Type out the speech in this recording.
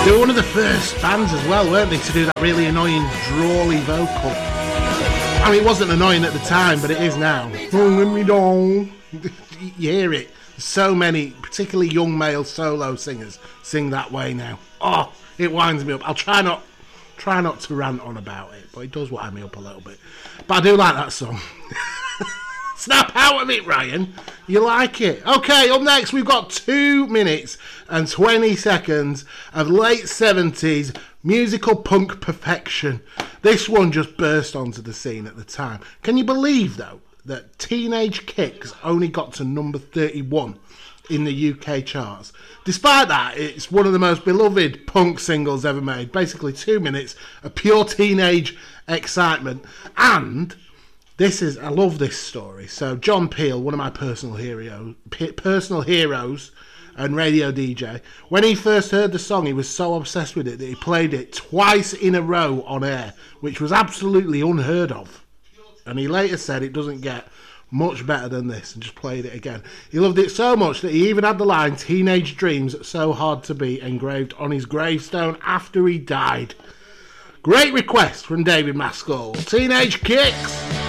They were one of the first bands as well, weren't they, to do that really annoying, drawly vocal. I mean, it wasn't annoying at the time, but it is now. Don't let me down. You hear it. So many, particularly young male solo singers, sing that way now. Oh, it winds me up. I'll try not to rant on about it, but it does wind me up a little bit. But I do like that song. Snap out of it, Ryan. You like it? Okay, up next we've got 2 minutes and 20 seconds of late 70s musical punk perfection. This one just burst onto the scene at the time. Can you believe, though, that Teenage Kicks only got to number 31 in the UK charts? Despite that, it's one of the most beloved punk singles ever made. Basically 2 minutes of pure teenage excitement. And I love this story. So John Peel, one of my personal heroes and radio DJ, when he first heard the song, he was so obsessed with it that he played it twice in a row on air, which was absolutely unheard of. And he later said it doesn't get much better than this, and just played it again. He loved it so much that he even had the line "Teenage Dreams so hard to be" engraved on his gravestone after he died. Great request from David Maskell. Teenage Kicks.